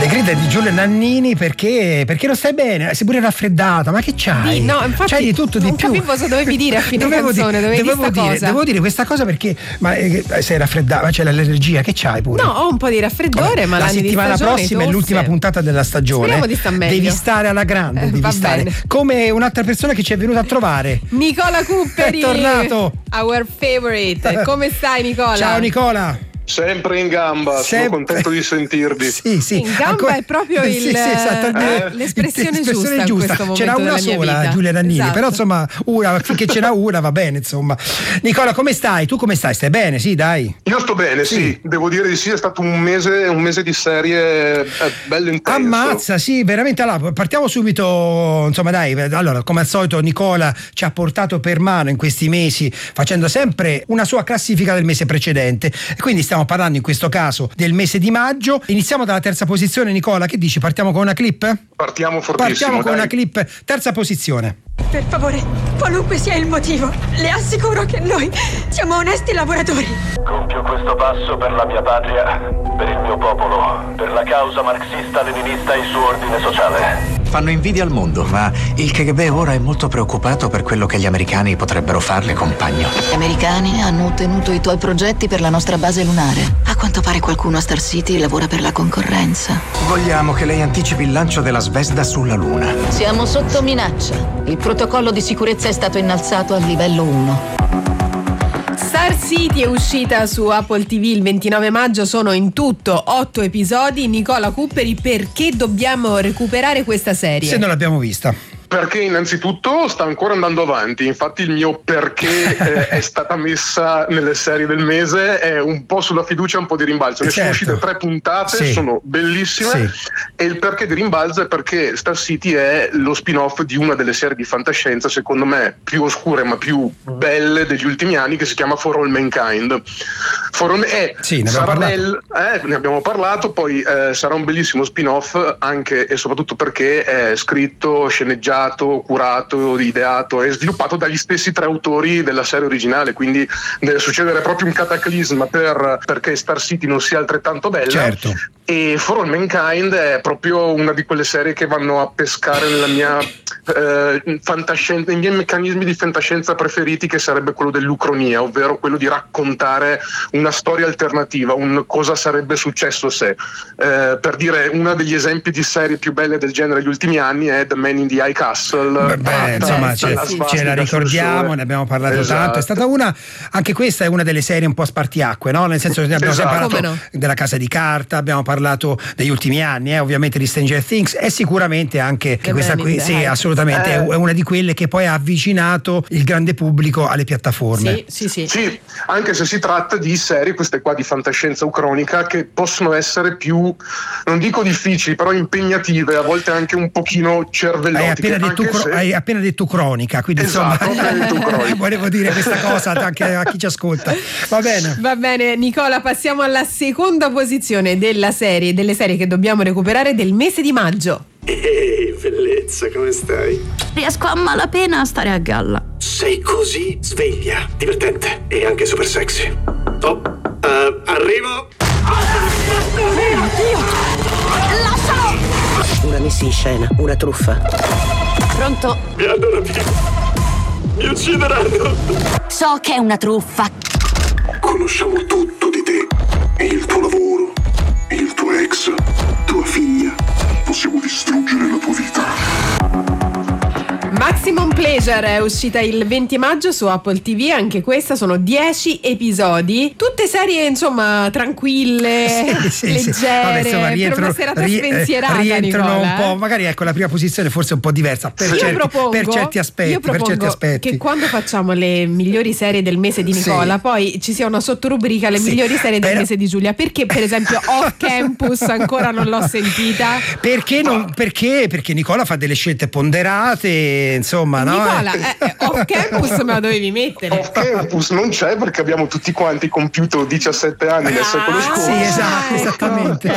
Le grida di Giulia Nannini perché non stai bene, sei pure raffreddata, ma che c'hai? No, infatti c'hai di tutto di più. Non capivo cosa dovevi dire a fine canzone, devo dire questa cosa perché sei raffreddata, c'è l'allergia, che c'hai pure? No, ho un po' di raffreddore, ma la settimana prossima è l'ultima puntata della stagione. Speriamo di star meglio. Devi stare alla grande, devi stare bene. come un'altra persona che ci è venuta a trovare. Nicola Cupperi. È tornato. Our favorite. Come stai, Nicola? Ciao Nicola. Sempre in gamba, sono contento di sentirvi. Sì. In gamba è proprio l'espressione giusta in questo momento. C'era una sola, Giulia Nannini, esatto. Però insomma, finché ce n'ha una va bene, insomma. Nicola, come stai? Tu come stai? Stai bene? Sì, dai. Io sto bene, sì. Devo dire di sì, è stato un mese di serie bello intenso. Ammazza, sì, veramente. Allora, partiamo subito, insomma, dai. Allora, come al solito Nicola ci ha portato per mano in questi mesi, facendo sempre una sua classifica del mese precedente, e quindi stiamo parlando in questo caso del mese di maggio. Iniziamo dalla terza posizione. Nicola, che dici? Partiamo con una clip? Partiamo fortissimo. Partiamo con una clip. Terza posizione. Per favore, qualunque sia il motivo, le assicuro che noi siamo onesti lavoratori. Compio questo passo per la mia patria, per il mio popolo, per la causa marxista-leninista e il suo ordine sociale. Fanno invidia al mondo, ma il KGB ora è molto preoccupato per quello che gli americani potrebbero farle, compagno. Gli americani hanno ottenuto i tuoi progetti per la nostra base lunare. A quanto pare qualcuno a Star City lavora per la concorrenza. Vogliamo che lei anticipi il lancio della Zvezda sulla Luna. Siamo sotto minaccia. Il protocollo di sicurezza è stato innalzato al livello 1. Star City è uscita su Apple TV il 29 maggio, sono in tutto 8 episodi. Nicola Cupperi, perché dobbiamo recuperare questa serie? Se non l'abbiamo vista. Perché innanzitutto sta ancora andando avanti, infatti il mio perché è stata messa nelle serie del mese è un po' sulla fiducia, un po' di rimbalzo. Ne sono uscite 3 puntate, sono bellissime, e il perché di rimbalzo è perché Star City è lo spin-off di una delle serie di fantascienza secondo me più oscure ma più belle degli ultimi anni, che si chiama For All Mankind. Ne abbiamo parlato, poi sarà un bellissimo spin-off anche e soprattutto perché è scritto, sceneggiato, curato, ideato e sviluppato dagli stessi 3 autori della serie originale, quindi deve succedere proprio un cataclisma perché Star City non sia altrettanto bella. Certo. E For All Mankind è proprio una di quelle serie che vanno a pescare nella mia fantascienza, nei miei meccanismi di fantascienza preferiti, che sarebbe quello dell'ucronia, ovvero quello di raccontare una storia alternativa, un cosa sarebbe successo se. Per dire, uno degli esempi di serie più belle del genere degli ultimi anni è The Man in the High Castle. Insomma, ce la ricordiamo, ne abbiamo parlato tanto. È stata anche questa è una delle serie un po' spartiacque, no? Nel senso che abbiamo sempre parlato della Casa di Carta, abbiamo parlato degli ultimi anni, ovviamente di Stranger Things, e sicuramente anche che questa qui, sì, assolutamente è una di quelle che poi ha avvicinato il grande pubblico alle piattaforme. Sì, anche se si tratta di serie, queste qua di fantascienza ucronica, che possono essere più, non dico difficili, però impegnative, a volte anche un pochino cervellotiche. Hai appena detto cronica, quindi insomma volevo dire questa cosa anche a chi ci ascolta. Va bene Nicola, passiamo alla seconda posizione delle serie che dobbiamo recuperare del mese di maggio. Bellezza, come stai? Riesco a malapena a stare a galla. Sei così sveglia, divertente e anche super sexy. Arrivo. Mio Dio! Lascialo! Una messa in scena, una truffa. Pronto? Mi hanno rapito. Mi uccideranno. So che è una truffa. Conosciamo tutto di te. E il tuo lavoro, il tuo ex, tua figlia. Possiamo distruggere la tua vita. Maximum Pleasure è uscita il 20 maggio su Apple TV, anche questa sono 10 episodi, tutte serie insomma tranquille, leggere. Vabbè, insomma, per una serata spensierata, rientrano Nicola, un po', magari ecco la prima posizione forse un po' diversa per certi aspetti. Io propongo che quando facciamo le migliori serie del mese di Nicola poi ci sia una sottorubrica le migliori serie del mese di Giulia, perché per esempio Off Campus ancora non l'ho sentita. Perché Nicola fa delle scelte ponderate, insomma, no? Nicola, off campus me la dovevi mettere. Off campus non c'è perché abbiamo tutti quanti compiuto 17 anni nel secolo scorso. Sì, esatto, esattamente.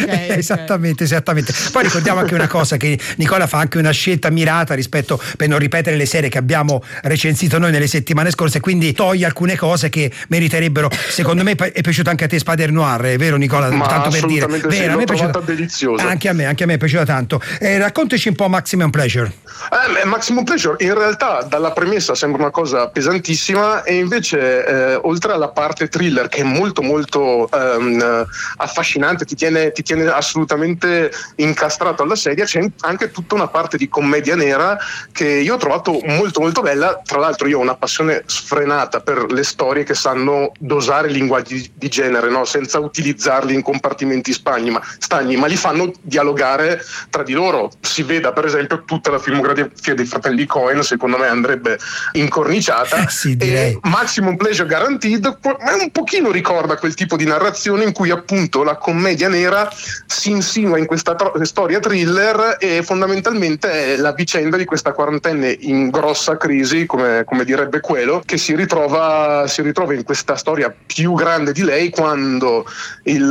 Esattamente. Poi ricordiamo anche una cosa, che Nicola fa anche una scelta mirata rispetto, per non ripetere le serie che abbiamo recensito noi nelle settimane scorse, quindi toglie alcune cose che meriterebbero. Secondo me è piaciuto anche a te Spider Noir, è vero Nicola? Ma tanto per dire. Sì, vero, l'ho trovata deliziosa. Anche a me è piaciuta tanto. Raccontaci un po' Maximum Pleasure. Maximum Pleasure in realtà dalla premessa sembra una cosa pesantissima, e invece oltre alla parte thriller, che è molto molto affascinante, ti tiene assolutamente incastrato alla sedia, c'è anche tutta una parte di commedia nera che io ho trovato molto molto bella. Tra l'altro io ho una passione sfrenata per le storie che sanno dosare linguaggi di genere, no? Senza utilizzarli in compartimenti stagni, ma li fanno dialogare tra di loro. Si veda per esempio tutta la filmografia dei fratelli Coen, secondo me andrebbe incorniciata. Sì, direi. E Maximum Pleasure Guaranteed un pochino ricorda quel tipo di narrazione in cui appunto la commedia nera si insinua in questa storia thriller, e fondamentalmente è la vicenda di questa quarantenne in grossa crisi, come direbbe Quello, che si ritrova in questa storia più grande di lei, quando il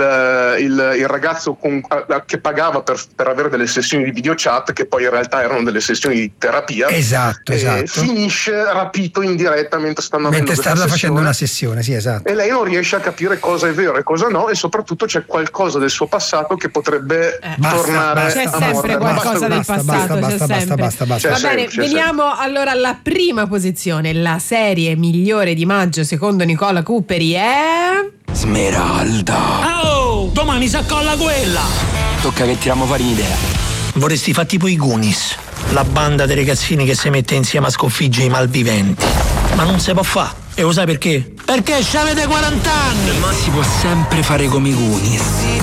ragazzo che pagava per avere delle sessioni di video chat, che poi in realtà erano delle sessioni di terapia, esatto. finisce rapito in diretta mentre stanno facendo una sessione, sì, esatto. E lei non riesce a capire cosa è vero e cosa no, e soprattutto c'è qualcosa del suo passato che potrebbe tornare. C'è sempre qualcosa del passato. Basta. Va bene, veniamo allora alla prima posizione. La serie migliore di maggio secondo Nicola Cuperi è Smeralda. Oh, domani si accolla quella. Tocca che tiriamo fuori un'idea. Vorresti fare tipo i Goonies, la banda dei ragazzini che si mette insieme a sconfiggere i malviventi. Ma non si può fare. E lo sai perché? Perché c'avete 40 anni! Ma si può sempre fare come i Goonies.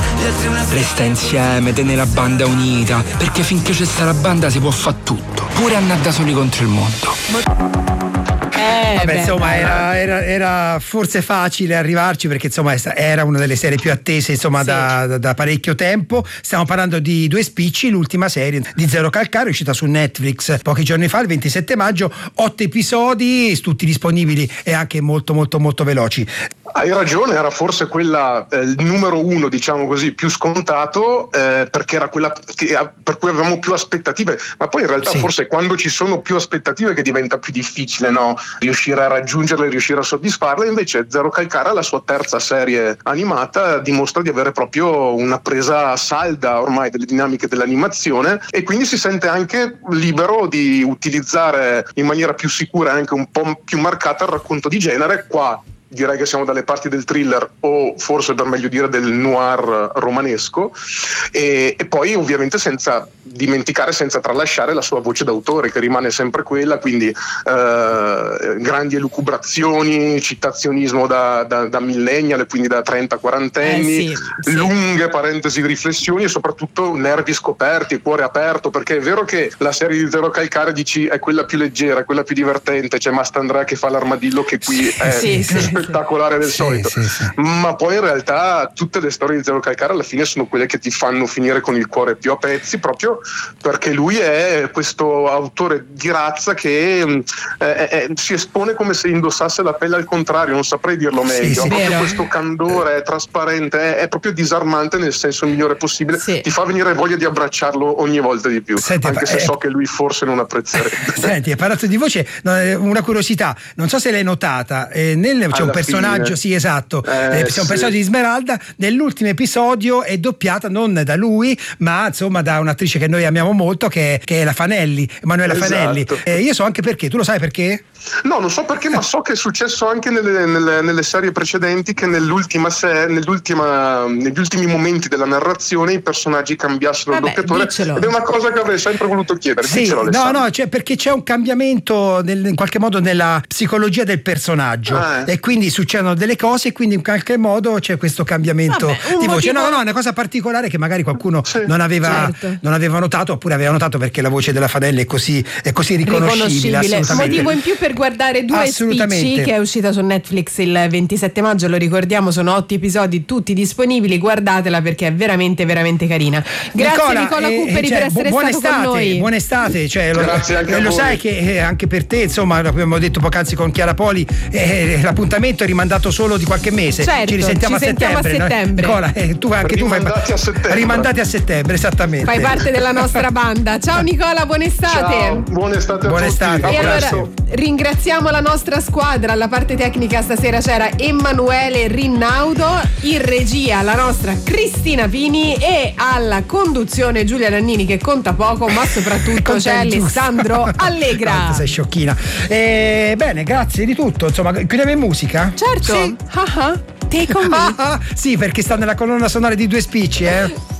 Resta insieme, tenere la banda unita, perché finché c'è sta la banda si può fare tutto, pure andare da soli contro il mondo. Vabbè, insomma, era forse facile arrivarci, perché insomma era una delle serie più attese, insomma, da parecchio tempo. Stiamo parlando di Due spicci, l'ultima serie di Zero Calcare, uscita su Netflix pochi giorni fa, il 27 maggio, 8 episodi, tutti disponibibili e anche molto molto molto veloci. Hai ragione, era forse quella il numero uno, diciamo così, più scontato, perché era quella per cui avevamo più aspettative, ma poi in realtà forse quando ci sono più aspettative che diventa più difficile, no? Riuscire a raggiungerle, riuscire a soddisfarle. Invece Zero Calcare, la sua terza serie animata, dimostra di avere proprio una presa salda ormai delle dinamiche dell'animazione, e quindi si sente anche libero di utilizzare in maniera più sicura e anche un po' più marcata il racconto di genere. Qua direi che siamo dalle parti del thriller, o forse per meglio dire del noir romanesco, e poi ovviamente senza dimenticare, senza tralasciare la sua voce d'autore, che rimane sempre quella, quindi grandi elucubrazioni, citazionismo da millennial, quindi da 30-40 anni, lunghe parentesi di riflessioni, e soprattutto nervi scoperti, cuore aperto, perché è vero che la serie di Zero Calcare dici è quella più leggera, è quella più divertente, c'è Mastandrea che fa l'armadillo, che qui è più spettacolare del solito, ma poi in realtà tutte le storie di Zero Calcare alla fine sono quelle che ti fanno finire con il cuore più a pezzi, proprio perché lui è questo autore di razza che si espone come se indossasse la pelle al contrario, non saprei dirlo meglio, proprio questo candore, è trasparente, è proprio disarmante nel senso migliore possibile, ti fa venire voglia di abbracciarlo ogni volta di più. Senti, anche se so che lui forse non apprezzerebbe. Senti, hai parlato di voce, una curiosità, non so se l'hai notata, c'è un personaggio, c'è un personaggio di Smeralda, nell'ultimo episodio è doppiata non da lui, ma insomma da un'attrice che noi amiamo molto, che è la Fanelli, Emanuela Fanelli. Io so anche perché, tu lo sai perché? No, non so perché, ma so che è successo anche nelle serie precedenti, che negli ultimi momenti della narrazione i personaggi cambiassero il doppiatore, ed è una cosa che avrei sempre voluto chiedere. Perché c'è un cambiamento in qualche modo nella psicologia del personaggio, e quindi quindi succedono delle cose e quindi in qualche modo c'è questo cambiamento di voce. No, è una cosa particolare che magari qualcuno non aveva notato, oppure aveva notato perché la voce della Fadella è così riconoscibile. Motivo in più per guardare Due Spicci, che è uscita su Netflix il 27 maggio, lo ricordiamo, sono 8 episodi tutti disponibili, guardatela perché è veramente veramente carina. Grazie Nicola Cupperi per essere stato con noi. Buona estate, grazie anche a voi. Lo sai che anche per te, insomma, abbiamo detto poc'anzi con Chiara Poli, l'appuntamento è rimandato solo di qualche mese. Certo, ci risentiamo a settembre. Nicola, rimandati a settembre, esattamente. Fai parte della nostra banda. Ciao Nicola, buona estate. Ciao, buona estate a tutti. E allora ringraziamo la nostra squadra. Alla parte tecnica stasera c'era Emanuele Rinnaudo, in regia la nostra Cristina Pini e alla conduzione Giulia Nannini, che conta poco, ma soprattutto c'è Alessandro Allegra. Sei sciocchina. Bene, grazie di tutto. Insomma, chiudiamo in musica? Certo. Sì. Take on me. Sì, perché sta nella colonna sonora di Due Spicci,